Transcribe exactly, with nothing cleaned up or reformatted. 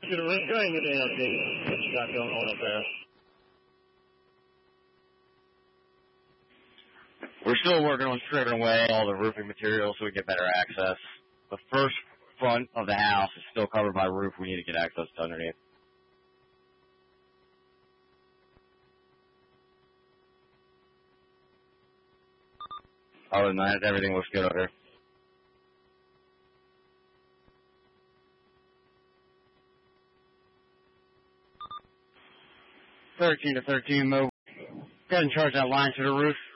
Should have been going with the update. What you got going on up there? We're still working on stripping away all the roofing material so we get better access. The first front of the house is still covered by roof. We need to get access to underneath. Other than that, everything looks good over here. thirteen to thirteen, Mo. Go ahead and charge that line to the roof.